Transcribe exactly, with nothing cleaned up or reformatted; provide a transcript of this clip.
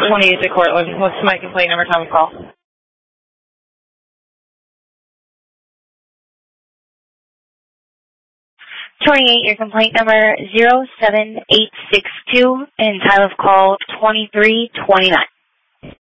twenty-eight to Cortland. What's my complaint number, time of call? twenty-eight, your complaint number zero seven eight six two, and time of call twenty-three twenty-nine.